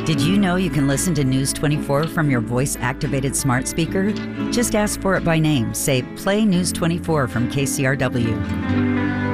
Did you know you can listen to News 24 from your voice-activated smart speaker? Just ask for it by name. Say, "Play News 24 from KCRW."